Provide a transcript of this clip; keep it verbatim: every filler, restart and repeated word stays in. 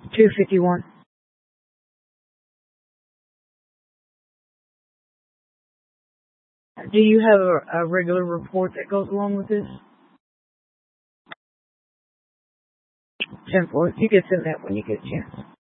two fifty-one. Do you have a, a regular report that goes along with this? ten four. You can send that when you get a chance.